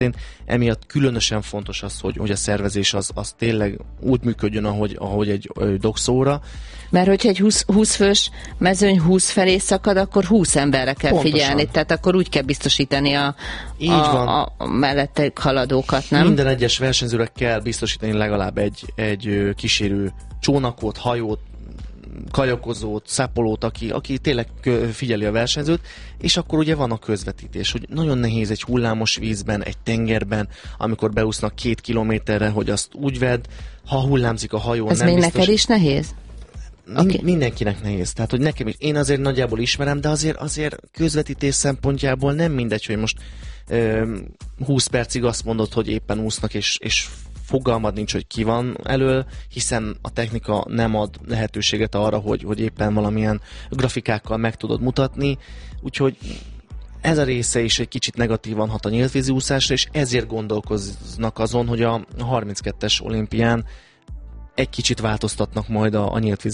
Emiatt különösen fontos az, hogy a szervezés az tényleg úgy működjön, ahogy egy dokszóra. Mert hogyha egy 20 fős mezőny 20 felé szakad, akkor 20 emberre kell figyelni, tehát akkor úgy kell biztosítani a mellette haladókat, nem? Minden egyes versenyzőre kell biztosítani legalább egy kísérő csónakot, hajót, kajakozót, szápolót, aki tényleg figyeli a versenyzőt, és akkor ugye van a közvetítés, hogy nagyon nehéz egy hullámos vízben, egy tengerben, amikor beúsznak 2 kilométerre, hogy azt úgy vedd, ha hullámzik a hajó. Ez még neked is nehéz? Mindenkinek nehéz. Tehát, hogy nekem is, én azért nagyjából ismerem, de azért közvetítés szempontjából nem mindegy, hogy most 20 percig azt mondod, hogy éppen úsznak, és fogalmad nincs, hogy ki van elől, hiszen a technika nem ad lehetőséget arra, hogy éppen valamilyen grafikákkal meg tudod mutatni, úgyhogy ez a része is egy kicsit negatívan hat a nyíltvízi úszásra, és ezért gondolkoznak azon, hogy a 32-es olimpián egy kicsit változtatnak majd a nyíltvízi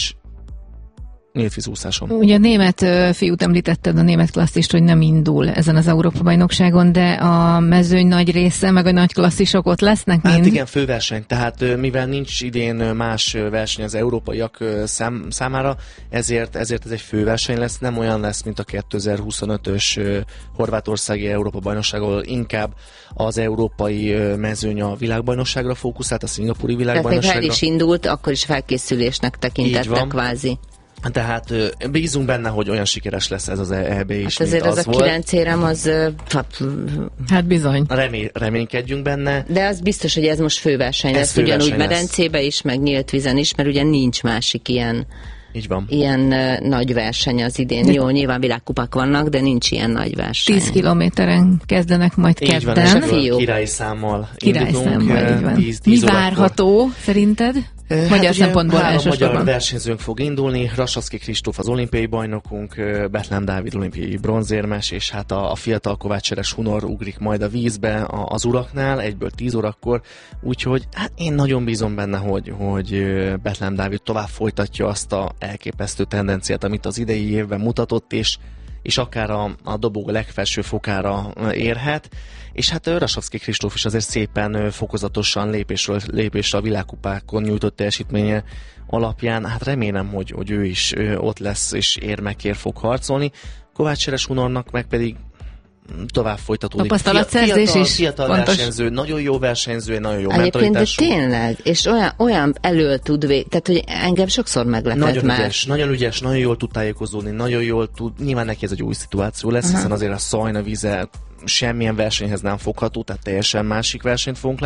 úszáson. Ugye a német fiút említetted, a német klasszist, hogy nem indul ezen az Európa-bajnokságon, de a mezőny nagy része, meg a nagy klasszisok ott lesznek mind? Hát igen, főverseny. Tehát mivel nincs idén más verseny az európaiak számára, ezért ez egy főverseny lesz, nem olyan lesz, mint a 2025-ös horvátországi Európa-bajnokság, ahol inkább az európai mezőny a világbajnokságra fókuszált, a szingapúri világbajnokságra. Tehát még el is indult, akkor is felkészülésnek tekintettek kvázi. Tehát bízunk benne, hogy olyan sikeres lesz ez az EB is, hát azért mint az a 9 érem az... Hát bizony. Reménykedjünk benne. De az biztos, hogy ez most főverseny lesz, ugyanúgy medencébe is, meg nyílt vízen is, mert ugye nincs másik ilyen... Így van. Ilyen nagy verseny az idén. Jó, nyilván világkupák vannak, de nincs ilyen nagy verseny. 10 kilométeren kezdenek majd így ketten. Van, királyi számmal indulunk. Mi várható szerinted? Magyar szempontból elsősorban. Magyar versenyzőnk fog indulni, Rasaszki Kristóf az olimpiai bajnokunk, Bethlen Dávid olimpiai bronzérmes, és hát a fiatal Kovács Eres Hunor ugrik majd a vízbe az uraknál, egyből 10 órakor, úgyhogy hát én nagyon bízom benne, hogy Bethlen Dávid tovább folytatja azt a elképesztő tendenciát, amit az idei évben mutatott, és akár a dobog legfelső fokára érhet, és hát Rasaszki Kristóf is azért szépen fokozatosan lépésről lépésre a világkupákon nyújtott teljesítménye alapján, hát remélem, hogy ő is ott lesz, és érmekért fog harcolni. Kovács Eres Hunornak meg pedig tovább folytatódik. Tapasztalatszerzés is fiatal versenyző, nagyon jó versenyző, nagyon jó mentalitású. De tényleg, és olyan elől tud tehát hogy engem sokszor meglepett már. Nagyon ügyes, nagyon jól tud tájékozódni, nagyon jól tud, nyilván neki ez egy új szituáció lesz, hiszen azért a Szajna víze semmilyen versenyhez nem fogható, tehát teljesen másik versenyt fogunk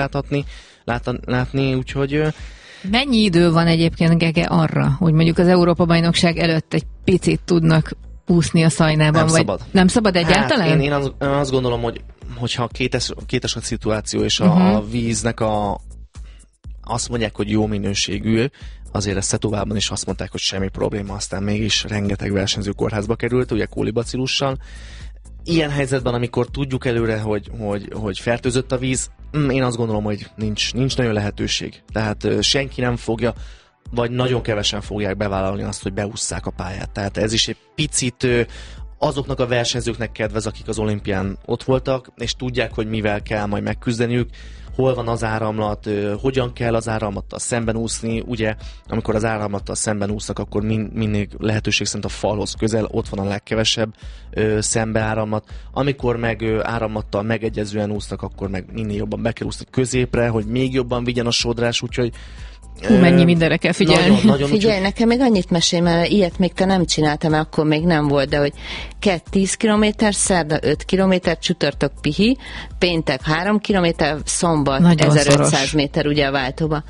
látni, úgyhogy... Mennyi idő van egyébként, Gege, arra, hogy mondjuk az Európa-bajnokság előtt egy picit tudnak úszni a Szajnában? Nem szabad egyáltalán? Hát én azt gondolom, hogyha kétes a szituáció, és a víznek azt mondják, hogy jó minőségű, azért ezt Szetúvában is azt mondták, hogy semmi probléma, aztán mégis rengeteg versenyző kórházba került, ugye kólibacillussal. Ilyen helyzetben, amikor tudjuk előre, hogy fertőzött a víz, én azt gondolom, hogy nincs nagyon lehetőség. Tehát senki nem fogja, vagy nagyon kevesen fogják bevállalni azt, hogy beússzák a pályát. Tehát ez is egy picit azoknak a versenyzőknek kedvez, akik az olimpián ott voltak, és tudják, hogy mivel kell majd megküzdeniük, hol van az áramlat, hogyan kell az áramlattal szemben úszni. Ugye, amikor az áramlattal szemben úsznak, akkor mindig lehetőség szerint a falhoz közel, ott van a legkevesebb szembeáramlat. Amikor meg áramlattal megegyezően úsznak, akkor meg minél jobban be kell úszni középre, hogy még jobban vigyen a sodrás, úgyhogy mennyi mindenre kell figyelni. Nagyon, figyelj, nekem még annyit mesélj, mert ilyet még te nem csináltam, mert akkor még nem volt, de hogy 10 kilométer, szerda 5 kilométer, csütörtök pihi, péntek 3 kilométer, szombat nagyon 1500 szoros méter ugye a váltóba.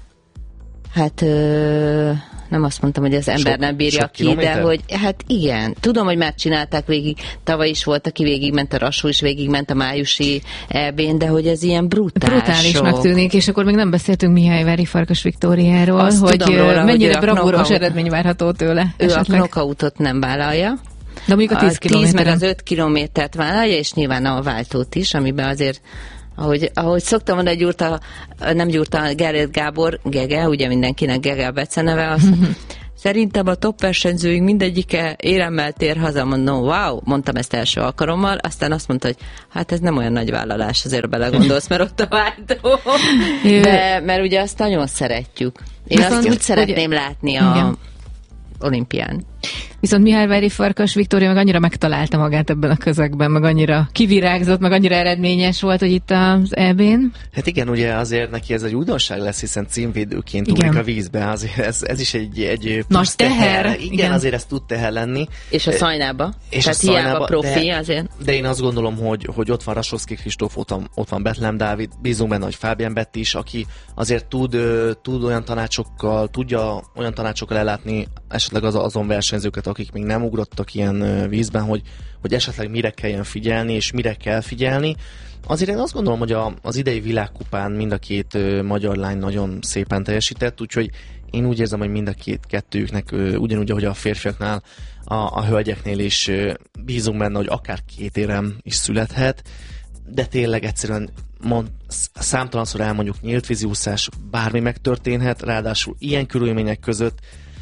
Hát nem azt mondtam, hogy az ember nem bírja ki, kilométer? De hogy hát igen. Tudom, hogy már csinálták végig, tavaly is volt, aki végigment a Rassó, is végigment a májusi EB-n, de hogy ez ilyen brutálisnak tűnik, és akkor még nem beszéltünk Mihályvári Farkas Viktóriáról, azt hogy tudom róla, mennyire bravúros eredmény várható tőle. Ő esetleg a knockoutot nem vállalja. De mondjuk a 10 kilométeren. 10 meg az 5 kilométert vállalja, és nyilván a váltót is, amiben azért ahogy szoktam mondani, Gerét Gábor, Gege, ugye mindenkinek Gege a beceneve, Szerintem a top versenyzőink mindegyike éremmel tér haza, mondom, wow, mondtam ezt első alkalommal, aztán azt mondta, hogy hát ez nem olyan nagy vállalás, azért belegondolsz, mert ott a váltó. De, mert ugye azt nagyon szeretjük. Én azt úgy szeretném látni a olimpián. Viszont Mihályvári Farkas Viktória meg annyira megtalálta magát ebben a közegben, meg annyira kivirágzott, meg annyira eredményes volt, hogy itt az EB-n. Hát igen, ugye azért neki ez egy újdonság lesz, hiszen címvédőként ugrik a vízbe, azért ez is egy nagy teher. Igen, azért ez tud teher lenni. És a szajnába. És tehát hiába profi azért. De én azt gondolom, hogy ott van Rasovszky Kristóf, ott van Betlehem Dávid, bízunk benne, hogy Fábián Betti is, aki azért tud olyan tanácsokkal, tudja olyan tanácsokkal ellátni esetleg azon versenyzőket, akik még nem ugrottak ilyen vízben, hogy esetleg mire kelljen figyelni, és mire kell figyelni. Azért én azt gondolom, hogy az idei világkupán mind a két magyar lány nagyon szépen teljesített, úgyhogy én úgy érzem, hogy mind a kettőjüknek ugyanúgy, ahogy a férfiaknál, a hölgyeknél is bízunk benne, hogy akár 2 érem is születhet, de tényleg egyszerűen számtalanszor elmondjuk, nyílt víziúszás, bármi megtörténhet, ráadásul ilyen körülmények között.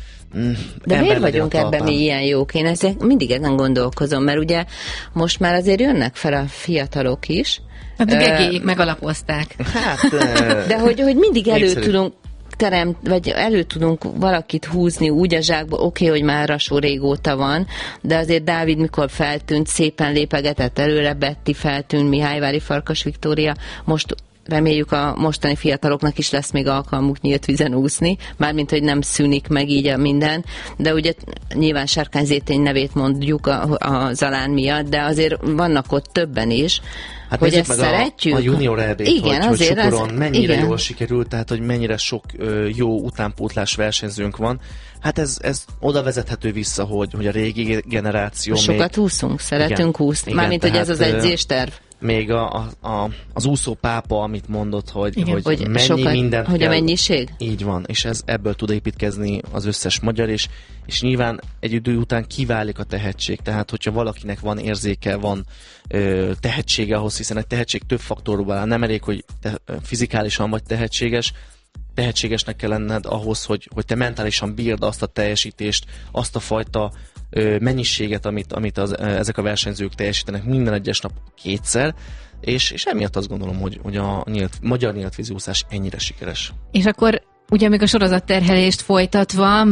De miért vagyunk ebben mi ilyen jók? Én mindig ezen gondolkozom, mert ugye most már azért jönnek fel a fiatalok is. Hát a gegéjék megalapozták. Hát, de hogy mindig tudunk vagy elő tudunk valakit húzni úgy a zsákba, oké, hogy már Rasó régóta van, de azért Dávid mikor feltűnt, szépen lépegetett előre, Betty feltűnt, Mihályvári Farkas Viktória, most reméljük a mostani fiataloknak is lesz még alkalmuk nyílt vízen úszni, mármint, hogy nem szűnik meg így a minden, de ugye nyilván Sárkány Zétény nevét mondjuk a Zalán miatt, de azért vannak ott többen is, hát hogy ezt szeretjük. A junior EB-t, igen, hogy Sokoron mennyire jól sikerült, tehát hogy mennyire sok jó utánpótlás versenyzőnk van. Hát ez oda vezethető vissza, hogy a régi generáció sokat úszunk, szeretünk úszni, mármint, hogy ez az edzésterv. Még az úszó pápa, amit mondott, hogy mennyi sokat, mindent hogy kell. A mennyiség? Így van, és ebből tud építkezni az összes magyar, és nyilván egy idő után kiválik a tehetség, tehát hogyha valakinek van érzéke, van tehetsége ahhoz, hiszen egy tehetség több faktorból áll, nem elég, hogy te fizikálisan vagy tehetségesnek kell lenned ahhoz, hogy te mentálisan bírd azt a teljesítést, azt a fajta mennyiséget, amit ezek a versenyzők teljesítenek minden egyes nap 2-szer, és emiatt azt gondolom, hogy a magyar nyílt víziúszás ennyire sikeres. És akkor ugye még a sorozatterhelést folytatva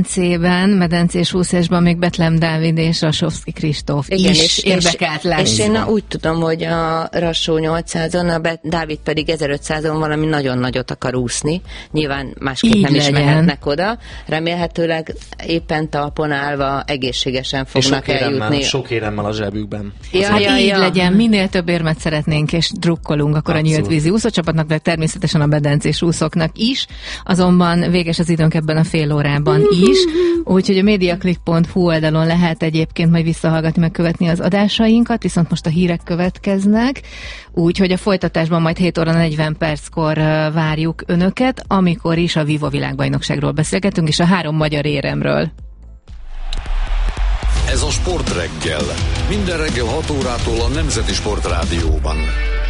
medencés úszásban még Betlehem Dávid és Rasovszky Kristóf is érdekelt lenni. És én úgy tudom, hogy a Rasó 800-on, a Dávid pedig 1500-on valami nagyon nagyot akar úszni. Nyilván másképp így nem is mehetnek oda. Remélhetőleg éppen talpon állva egészségesen fognak eljutni. Sok éremmel a zsebükben. Így legyen. Minél több érmet szeretnénk, és drukkolunk akkor abszolút a nyílt vízi úszócsapatnak, de természetesen a medencés úszóknak is. Azonban véges az időnk ebben a fél órában is, úgyhogy a mediaclick.hu oldalon lehet egyébként majd visszahallgatni, megkövetni az adásainkat, viszont most a hírek következnek, úgyhogy a folytatásban majd 7 óra 40 perckor várjuk önöket, amikor is a Vivo világbajnokságról beszélgetünk, és a 3 magyar éremről. Ez a Sportreggel. Minden reggel 6 órától a Nemzeti Sportrádióban.